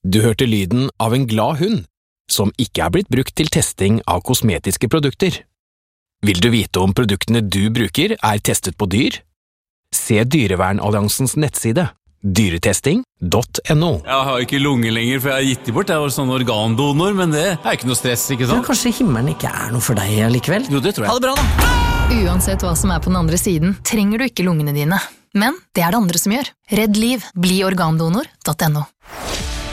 Du hørte lyden av en glad hund, som ikke blitt brukt til testing av kosmetiske produkter. Vil du vite om produktene du bruker testet på dyr? Se Dyrevernalliansens nettside, dyretesting.no. Jeg har ikke lunge lenger, for jeg har gitt de bort. Jeg var sånn organdonor, men det ikke noe stress, ikke sant? Kanskje himmelen ikke noe for deg likevel? Jo, det tror jeg. Ha det bra da! Uansett hva som på den andre siden, trenger du ikke lungene dine. Men det det andre som gjør. Redd liv. Bli organdonor.no.